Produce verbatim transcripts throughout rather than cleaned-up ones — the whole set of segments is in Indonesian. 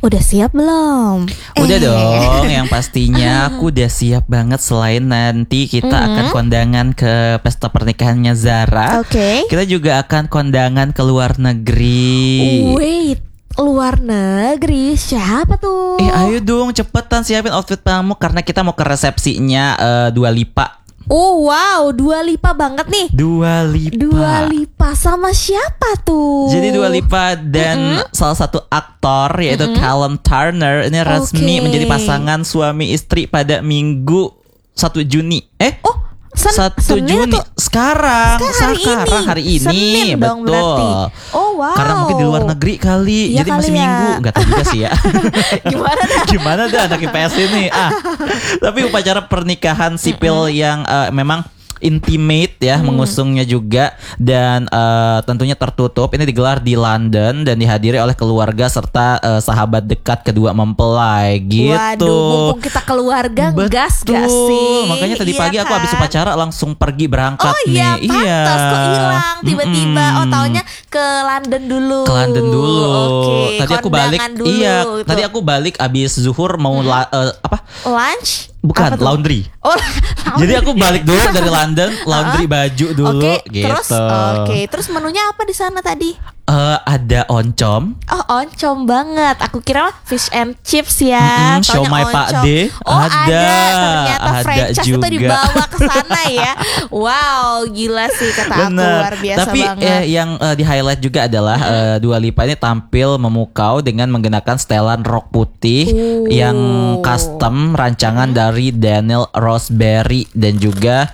Udah siap belum? Udah Eh. dong, yang pastinya aku udah siap banget. Selain nanti kita Mhm. akan kondangan ke pesta pernikahannya Zara, Oke. kita juga akan kondangan ke luar negeri. Wait, luar negeri siapa tuh? Eh ayo dong cepetan siapin outfit kamu karena kita mau ke resepsinya eh, Dua Lipa. Oh wow, Dua Lipa banget nih. Dua Lipa. Dua Lipa sama siapa tuh? Jadi Dua Lipa dan Mm-mm. salah satu aktor yaitu Callum Turner ini resmi Oke. menjadi pasangan suami istri pada Minggu satu Juni. Eh? Oh, sen- satu Senin Juni atau- sekarang Sekarang hari sekarang ini. hari ini Senin dong betul. berarti. Oh wow. Karena mungkin di luar negeri kali, Iya jadi kali masih ya. minggu, nggak tahu juga sih ya. Gimana dah? Gimana dah anak I P S ini? Ah, tapi upacara pernikahan sipil yang eh, memang intimate ya, Hmm. mengusungnya juga dan eh, tentunya tertutup. Ini digelar di London dan dihadiri oleh keluarga serta eh, sahabat dekat kedua mempelai gitu. Waduh, mumpung kita keluarga gas gak sih? Makanya tadi Iya pagi aku kan? habis upacara langsung pergi berangkat Oh iya, nih. pantas kok hilang tiba-tiba. Mm-mm. Oh taunya ke London dulu. Ke London dulu. Oke, Tadi aku balik. kondangan dulu, Iya, gitu. tadi aku balik abis zuhur mau la- eh, apa? Lunch? Bukan, Apa tuh? laundry. Oh, Jadi aku balik dulu dari London, laundry baju dulu Oke, gitu. terus oke, terus menunya apa di sana tadi? Eh, ada oncom. Oh, oncom banget. Aku kira fish and chips ya. Mm-mm, Taunya siomay oncom. Pak D. Oh, ada. Ada. Ternyata Ada franchise itu juga. dibawa ke sana ya. Wow, gila sih kata aku, Bener. luar biasa Tapi banget. eh, yang eh, di highlight juga adalah eh, Dua Lipa ini tampil memukau dengan menggunakan setelan rok putih Oh. yang custom rancangan dari Daniel Roseberry dan juga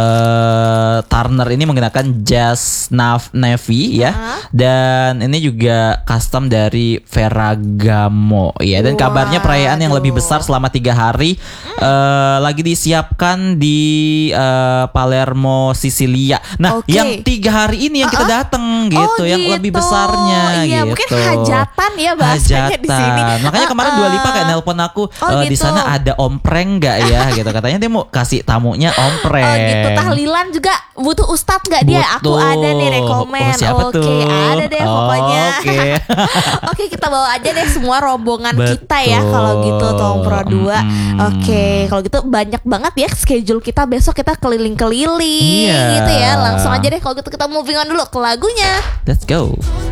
eh, Turner ini menggunakan jazz nav navy ya. Uh-huh. Dan ini juga custom dari Ferragamo ya. Dan kabarnya perayaan yang lebih Waduh. besar selama tiga hari eh, lagi disiapkan di eh, Palermo, Sisilia. Nah, Oke. yang tiga hari ini yang kita Uh-uh. datang gitu, Oh, yang gitu. lebih besarnya Iya, gitu. mungkin hajatan ya bahasanya di sini. Makanya kemarin Dua Lipa kayak Uh-uh. nelpon aku, Oh, "Eh, di gitu. sana ada ompreng nggak ya?" gitu. Katanya dia mau kasih tamunya ompreng. Oh gitu, tahlilan juga butuh ustadz gak dia? Aku Butuh. ada nih rekomen. Oh, siapa Oke, tuh? ada deh pokoknya. Oke. Oke, kita bawa aja deh semua rombongan Betul. kita ya kalau gitu Tom Pro dua. Mm-mm. Oke, kalau gitu banyak banget ya schedule kita besok kita keliling-keliling Iya. gitu ya. Langsung aja deh kalau gitu kita moving on dulu ke lagunya. Let's go.